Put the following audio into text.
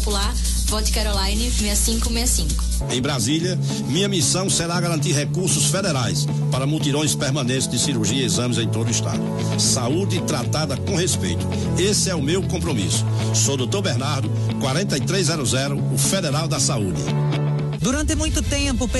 Popular, vote Caroline 6565. Em Brasília, minha missão será garantir recursos federais para mutirões permanentes de cirurgia e exames em todo o estado. Saúde tratada com respeito. Esse é o meu compromisso. Sou Dr. Bernardo, 4300, o Federal da Saúde. Durante muito tempo,